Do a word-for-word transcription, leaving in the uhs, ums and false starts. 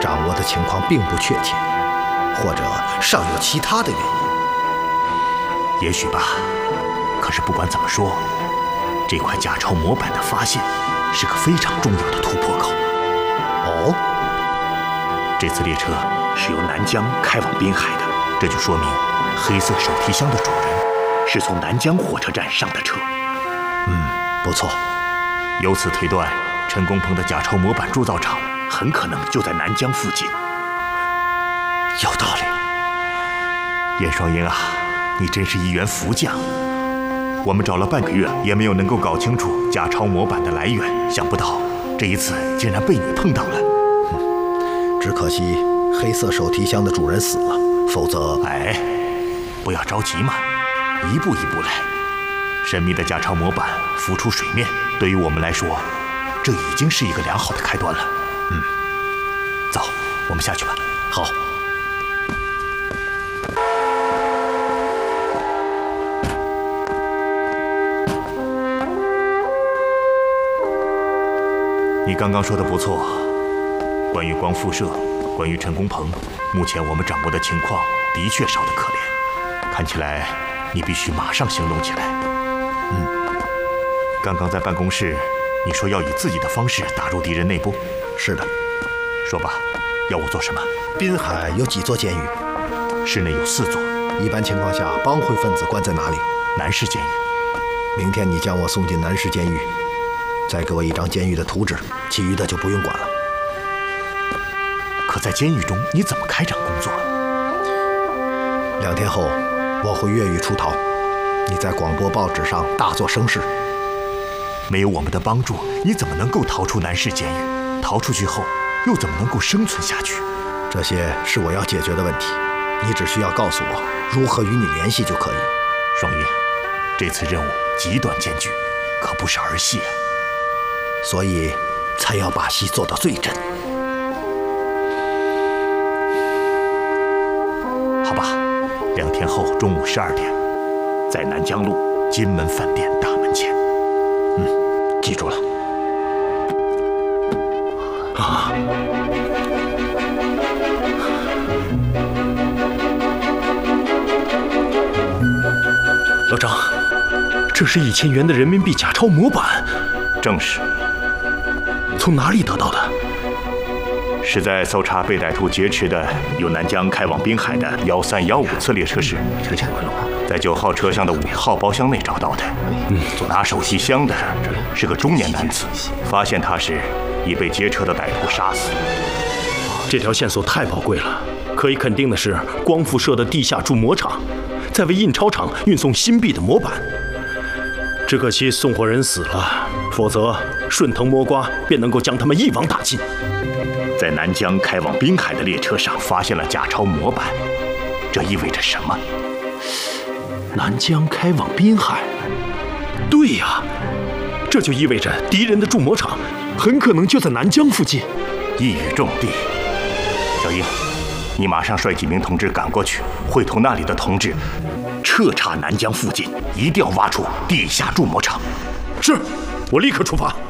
掌握的情况并不确切，或者尚有其他的原因。 也许吧。可是不管怎么说，这块假钞模板的发现是个非常重要的突破口。 哦， 这次列车是由南疆开往滨海的，这就说明黑色手提箱的主人是从南疆火车站上的车。 嗯，不错。 由此推断，陈公鹏的假钞模板铸造厂很可能就在南疆附近。 有道理。 燕双英啊，你真是一员福将。我们找了半个月，也没有能够搞清楚假钞模板的来源，想不到这一次竟然被你碰到了。 嗯，只可惜黑色手提箱的主人死了，否则…… 哎，不要着急嘛，一步一步来。神秘的假钞模板浮出水面，对于我们来说，这已经是一个良好的开端了。嗯，走，我们下去吧。 好。 你刚刚说的不错，关于光复社，关于陈公鹏，目前我们掌握的情况的确少得可怜。看起来你必须马上行动起来。 嗯， 刚刚在办公室，你说要以自己的方式打入敌人内部。 是的。 说吧，要我做什么？ 滨海有几座监狱？ 市内有四座。 一般情况下，帮会分子关在哪里？ 南市监狱。 明天你将我送进南市监狱。再给我一张监狱的图纸，其余的就不用管了。 可在监狱中，你怎么开展工作？ 两天后，我会越狱出逃，你在广播报纸上大做声势。 没有我们的帮助，你怎么能够逃出南市监狱？逃出去后，又怎么能够生存下去？ 这些是我要解决的问题，你只需要告诉我如何与你联系就可以。 双叶，这次任务极端艰巨，可不是儿戏啊。 所以才要把戏做到最真。 好吧，两天后中午十二点，在南江路金门饭店大门前。 嗯，记住了。 啊！老张，这是一千元的人民币假钞模板。 正是。 从哪里得到的？ 是在搜查被歹徒劫持的由南疆开往滨海的幺三幺五次列车时，在九号车厢的五号包厢内找到的。 嗯， 拿手提箱的是个中年男子，发现他时已被劫车的歹徒杀死。 这条线索太宝贵了，可以肯定的是，光复社的地下铸模厂在为印钞厂运送新币的模板。只可惜送货人死了，否则顺藤摸瓜便能够将他们一网打尽。 在南疆开往滨海的列车上发现了假钞模板，这意味着什么？ 南疆开往滨海？对呀，这就意味着敌人的铸模厂很可能就在南疆附近。 一语中的。小英，你马上率几名同志赶过去，会同那里的同志彻查南疆附近，一定要挖出地下铸模厂。 是，我立刻出发。